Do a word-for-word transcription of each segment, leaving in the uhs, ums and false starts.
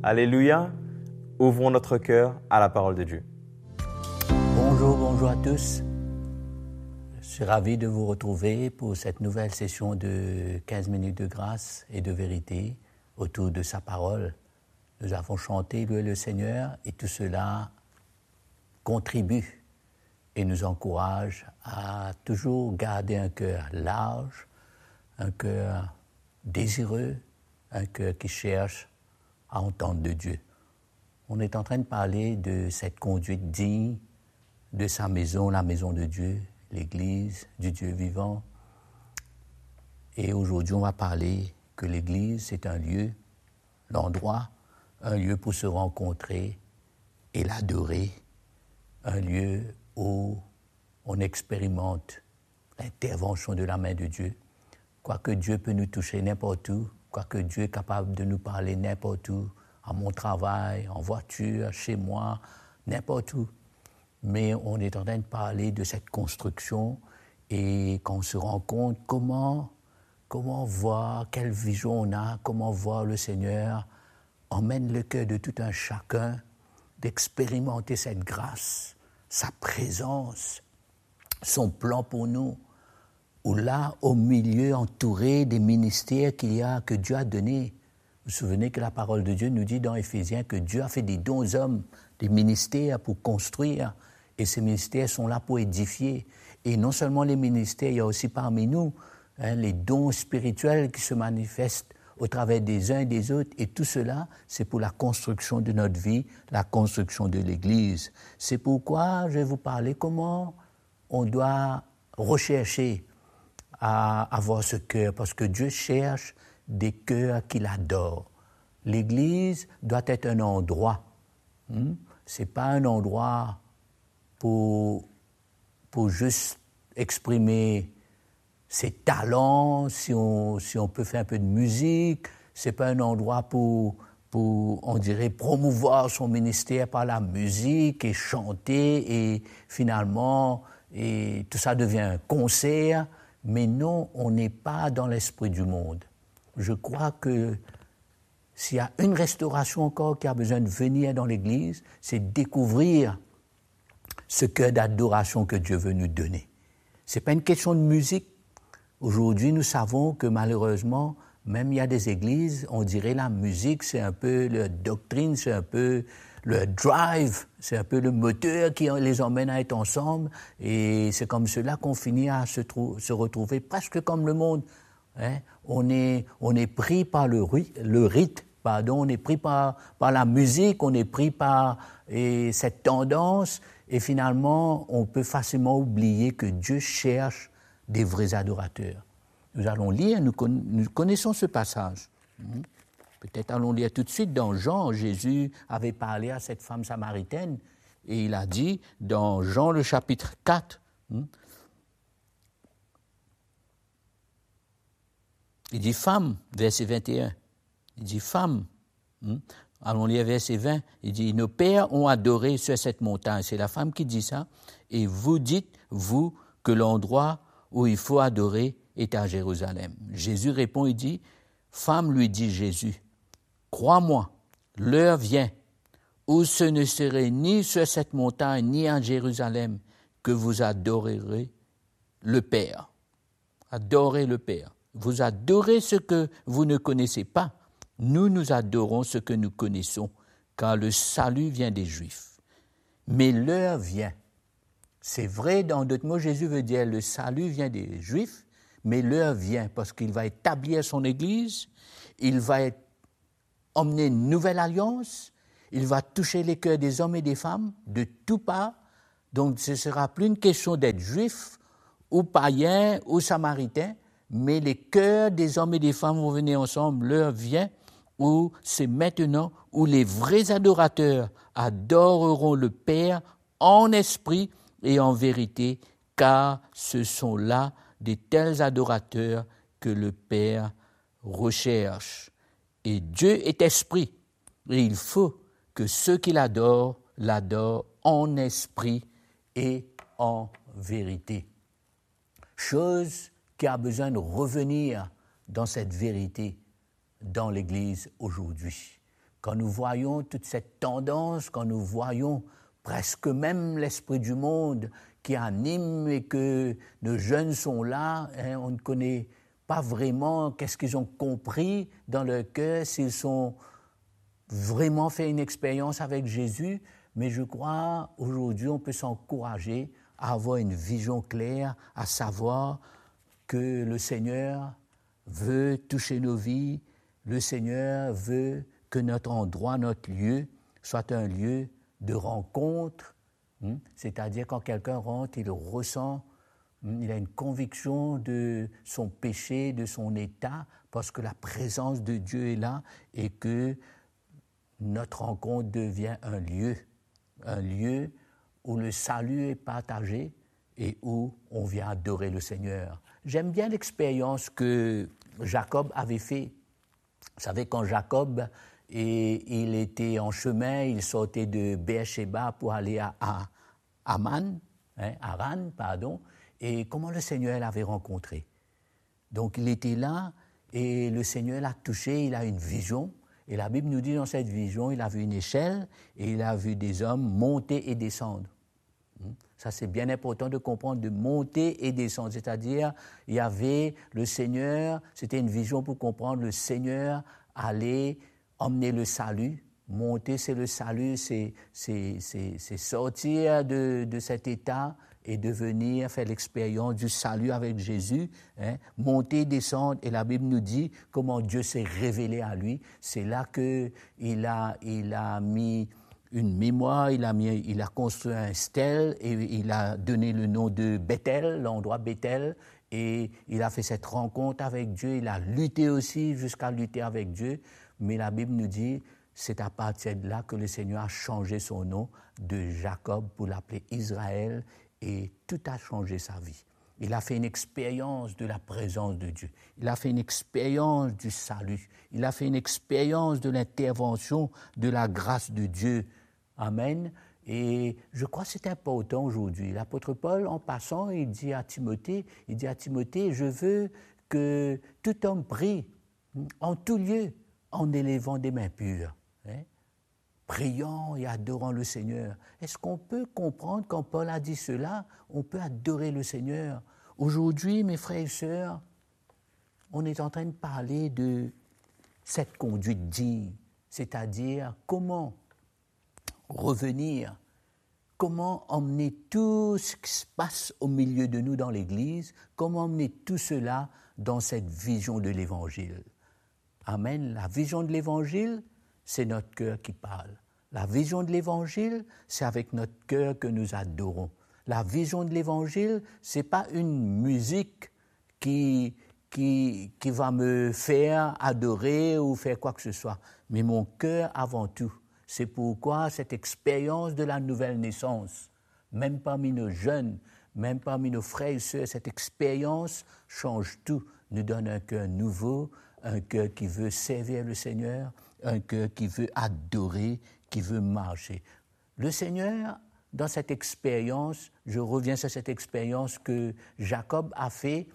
Alléluia. Ouvrons notre cœur à la parole de Dieu. Bonjour, bonjour à tous. Je suis ravi de vous retrouver pour cette nouvelle session de quinze minutes de grâce et de vérité autour de sa parole. Nous avons chanté Louer le Seigneur et tout cela contribue et nous encourage à toujours garder un cœur large, un cœur désireux, un cœur qui cherche à entendre de Dieu. On est en train de parler de cette conduite digne de sa maison, la maison de Dieu, l'Église du Dieu vivant. Et aujourd'hui, on va parler que l'Église, c'est un lieu, l'endroit, un lieu pour se rencontrer et l'adorer, un lieu où on expérimente l'intervention de la main de Dieu. Quoique Dieu peut nous toucher n'importe où, quoique Dieu est capable de nous parler n'importe où, à mon travail, en voiture, chez moi, n'importe où. Mais on est en train de parler de cette construction et quand on se rend compte comment, comment voir, quelle vision on a, comment voir le Seigneur emmène le cœur de tout un chacun d'expérimenter cette grâce, sa présence, son plan pour nous, où là, au milieu, entouré des ministères qu'il y a, que Dieu a donnés. Vous vous souvenez que la parole de Dieu nous dit dans Éphésiens que Dieu a fait des dons aux hommes, des ministères pour construire, et ces ministères sont là pour édifier. Et non seulement les ministères, il y a aussi parmi nous hein, les dons spirituels qui se manifestent au travers des uns et des autres, et tout cela, c'est pour la construction de notre vie, la construction de l'Église. C'est pourquoi je vais vous parler comment on doit rechercher à avoir ce cœur, parce que Dieu cherche des cœurs qu'il adore. L'Église doit être un endroit. Hein? Ce n'est pas un endroit pour, pour juste exprimer ses talents, si on, si on peut faire un peu de musique. Ce n'est pas un endroit pour, pour, on dirait, promouvoir son ministère par la musique et chanter et finalement, et tout ça devient un concert. Mais non, on n'est pas dans l'esprit du monde. Je crois que s'il y a une restauration encore qui a besoin de venir dans l'Église, c'est découvrir ce cœur d'adoration que Dieu veut nous donner. Ce n'est pas une question de musique. Aujourd'hui, nous savons que malheureusement, même il y a des églises, on dirait la musique, c'est un peu la doctrine, c'est un peu le drive, c'est un peu le moteur qui les emmène à être ensemble. Et c'est comme cela qu'on finit à se, trou- se retrouver presque comme le monde. Hein? On est, on est pris par le, le rythme, pardon, on est pris par, par la musique, on est pris par et cette tendance. Et finalement, on peut facilement oublier que Dieu cherche des vrais adorateurs. Nous allons lire, nous, con- nous connaissons ce passage. Mmh. Peut-être allons lire tout de suite dans Jean. Jésus avait parlé à cette femme samaritaine et il a dit dans Jean le chapitre quatre, hmm, il dit « Femme », verset vingt et un, il dit « Femme hmm, », allons lire verset vingt, il dit « Nos pères ont adoré sur cette montagne ». C'est la femme qui dit ça. « Et vous dites, vous, que l'endroit où il faut adorer est à Jérusalem ». Jésus répond, il dit « Femme, lui dit Jésus, crois-moi, l'heure vient où ce ne serait ni sur cette montagne ni à Jérusalem que vous adorerez le Père. » Adorez le Père. Vous adorez ce que vous ne connaissez pas. Nous, nous adorons ce que nous connaissons, car le salut vient des Juifs. Mais l'heure vient. C'est vrai, dans d'autres mots, Jésus veut dire le salut vient des Juifs, mais l'heure vient parce qu'il va établir son Église, il va être emmener une nouvelle alliance, il va toucher les cœurs des hommes et des femmes de tous parts. Donc ce ne sera plus une question d'être juif ou païen ou samaritain, mais les cœurs des hommes et des femmes vont venir ensemble. L'heure vient où c'est maintenant où les vrais adorateurs adoreront le Père en esprit et en vérité, car ce sont là des tels adorateurs que le Père recherche. Et Dieu est esprit, et il faut que ceux qui l'adorent, l'adorent en esprit et en vérité. Chose qui a besoin de revenir dans cette vérité dans l'Église aujourd'hui. quand nous voyons toute cette tendance, quand nous voyons presque même l'esprit du monde qui anime et que nos jeunes sont là, hein, on ne connaît pas vraiment qu'est-ce qu'ils ont compris dans leur cœur, s'ils sont vraiment fait une expérience avec Jésus, mais je crois aujourd'hui on peut s'encourager à avoir une vision claire, à savoir que le Seigneur veut toucher nos vies, le Seigneur veut que notre endroit, notre lieu, soit un lieu de rencontre, hein? C'est-à-dire quand quelqu'un rentre, il ressent, hein, il a une conviction de son péché, de son état, parce que la présence de Dieu est là et que notre rencontre devient un lieu, un lieu où le salut est partagé et où on vient adorer le Seigneur. J'aime bien l'expérience que Jacob avait fait. Vous savez, quand Jacob, et, il était en chemin, il sortait de Beersheba pour aller à, à Aman, hein, Haran, pardon, et comment le Seigneur l'avait rencontré. Donc il était là et le Seigneur l'a touché, il a une vision. Et la Bible nous dit dans cette vision, il a vu une échelle et il a vu des hommes monter et descendre. Ça, c'est bien important de comprendre, de monter et descendre. C'est-à-dire, il y avait le Seigneur, c'était une vision pour comprendre, le Seigneur allait emmener le salut. Monter, c'est le salut, c'est, c'est, c'est, c'est sortir de, de cet état et de venir faire l'expérience du salut avec Jésus. Hein. Monter, descendre, et la Bible nous dit comment Dieu s'est révélé à lui. C'est là qu'il a, il a mis une mémoire, il a, mis, il a construit un stèle et il a donné le nom de Bethel, l'endroit Bethel, et il a fait cette rencontre avec Dieu. Il a lutté aussi jusqu'à lutter avec Dieu, mais la Bible nous dit c'est à partir de là que le Seigneur a changé son nom de Jacob pour l'appeler Israël et tout a changé sa vie. Il a fait une expérience de la présence de Dieu. Il a fait une expérience du salut. Il a fait une expérience de l'intervention de la grâce de Dieu. Amen. Et je crois que c'est important aujourd'hui. L'apôtre Paul, en passant, il dit à Timothée, il dit à Timothée, je veux que tout homme prie en tout lieu en élevant des mains pures. Hein? Priant et adorant le Seigneur. Est-ce qu'on peut comprendre quand Paul a dit cela, on peut adorer le Seigneur? Aujourd'hui, mes frères et sœurs, on est en train de parler de cette conduite digne, c'est-à-dire comment revenir, comment emmener tout ce qui se passe au milieu de nous dans l'Église, comment emmener tout cela dans cette vision de l'Évangile. Amen. La vision de l'Évangile, c'est notre cœur qui parle. La vision de l'Évangile, c'est avec notre cœur que nous adorons. La vision de l'Évangile, c'est pas une musique qui, qui, qui va me faire adorer ou faire quoi que ce soit, mais mon cœur avant tout. C'est pourquoi cette expérience de la nouvelle naissance, même parmi nos jeunes, même parmi nos frères et sœurs, cette expérience change tout, nous donne un cœur nouveau, un cœur qui veut servir le Seigneur, un cœur qui veut adorer, qui veut marcher. Le Seigneur, dans cette expérience, je reviens sur cette expérience que Jacob a fait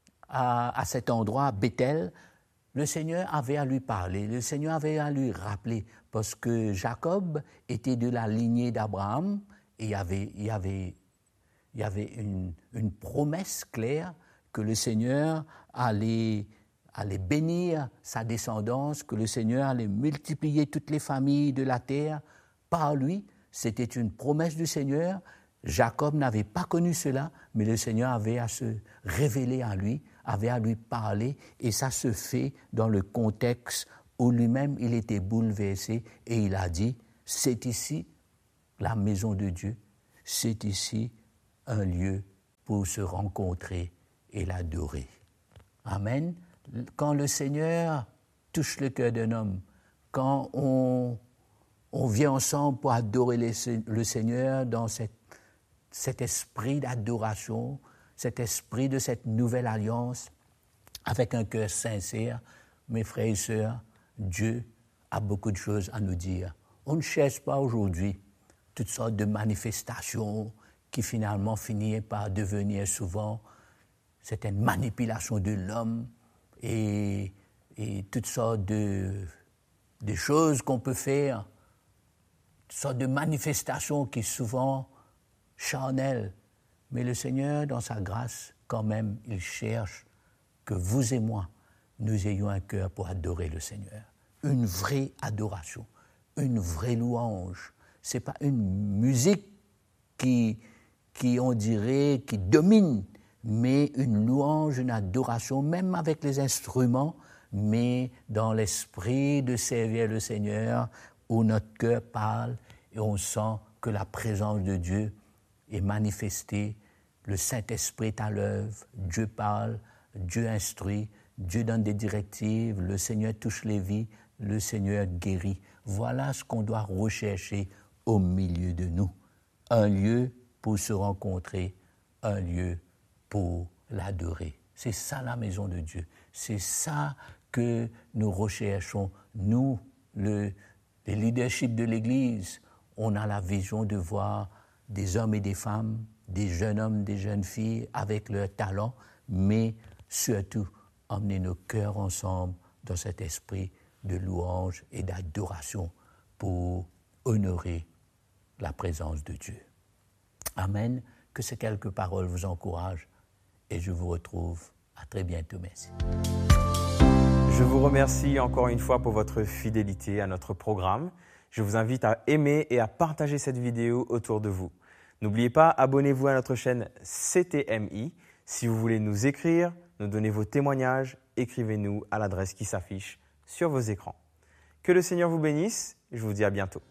à, à cet endroit, à Bethel, le Seigneur avait à lui parler, le Seigneur avait à lui rappeler, parce que Jacob était de la lignée d'Abraham et il y avait, il y avait, il y avait une, une promesse claire que le Seigneur allait, allait bénir sa descendance, que le Seigneur allait multiplier toutes les familles de la terre par lui. C'était une promesse du Seigneur. Jacob n'avait pas connu cela, mais le Seigneur avait à se révéler à lui, avait à lui parler, et ça se fait dans le contexte où lui-même il était bouleversé, et il a dit, c'est ici la maison de Dieu, c'est ici un lieu pour se rencontrer et l'adorer. Amen. Quand le Seigneur touche le cœur d'un homme, quand on, on vient ensemble pour adorer les, le Seigneur dans cette cet esprit d'adoration, cet esprit de cette nouvelle alliance, avec un cœur sincère, mes frères et sœurs, Dieu a beaucoup de choses à nous dire. On ne cherche pas aujourd'hui toutes sortes de manifestations qui finalement finissent par devenir souvent certaines manipulations de l'homme et, et toutes sortes de, des choses qu'on peut faire, une sorte de manifestation qui est souvent charnelle. Mais le Seigneur, dans sa grâce, quand même, il cherche que vous et moi, nous ayons un cœur pour adorer le Seigneur. Une vraie adoration, une vraie louange. Ce n'est pas une musique qui, qui, on dirait, qui domine, mais une louange, une adoration, même avec les instruments, mais dans l'esprit de servir le Seigneur, où notre cœur parle et on sent que la présence de Dieu est manifestée, le Saint-Esprit est à l'œuvre, Dieu parle, Dieu instruit, Dieu donne des directives, le Seigneur touche les vies, le Seigneur guérit. Voilà ce qu'on doit rechercher au milieu de nous. Un lieu pour se rencontrer, un lieu pour l'adorer. C'est ça la maison de Dieu. C'est ça que nous recherchons. Nous, le, les leaderships de l'Église, on a la vision de voir des hommes et des femmes, des jeunes hommes, des jeunes filles avec leurs talents, mais surtout emmener nos cœurs ensemble dans cet esprit de louange et d'adoration pour honorer la présence de Dieu. Amen. Que ces quelques paroles vous encouragent et je vous retrouve à très bientôt. Merci. Je vous remercie encore une fois pour votre fidélité à notre programme. Je vous invite à aimer et à partager cette vidéo autour de vous. N'oubliez pas, abonnez-vous à notre chaîne C T M I. Si vous voulez nous écrire, nous donner vos témoignages, écrivez-nous à l'adresse qui s'affiche sur vos écrans. Que le Seigneur vous bénisse et je vous dis à bientôt.